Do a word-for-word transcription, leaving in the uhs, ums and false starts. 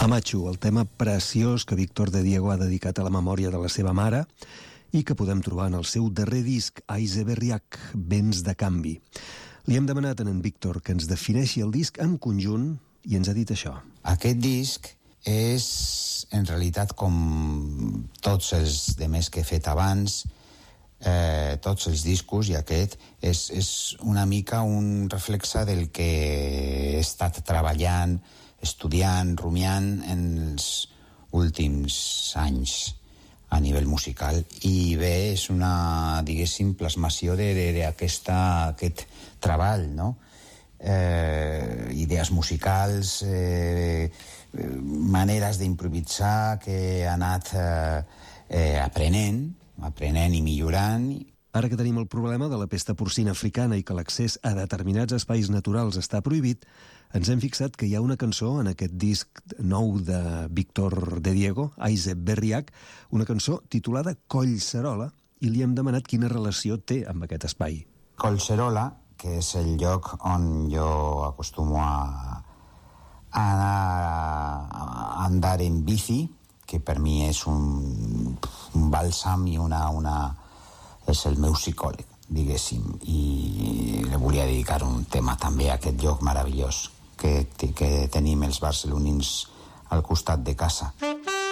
Amachu, el tema preciós que Víctor de Diego ha dedicat a la memòria de la seva mare i que podem trobar en el seu darrer disc, Aize Berriak, Vents de canvi. Li hem demanat a en Víctor que ens defineixi el disc en conjunt i ens ha dit això. Aquest disc és, en realitat, com tots els demés que he fet abans, eh, tots els discos, i aquest és, és una mica un reflexe del que he estat treballant, estudiant, rumiant en els últims anys a nivell musical. I bé, és una, diguéssim, plasmació d'aquest treball, no? Eh, idees musicals, eh, maneres d'improvisar que he anat eh, eh, aprenent, aprenent i millorant. Ara que tenim el problema de la pesta porcina africana i que l'accés a determinats espais naturals està prohibit, ens hem fixat que hi ha una cançó en aquest disc nou de Víctor de Diego, Aize Berriak, una cançó titulada Collserola, i li hem demanat quina relació té amb aquest espai. Collserola, que és el lloc on jo acostumo a, a, a andar en bici, que per mi és un, un bàlsam i una, una, és el meu psicòleg, diguéssim, i li volia dedicar un tema també a aquest lloc meravellós que, que tenim els barcelonins al costat de casa.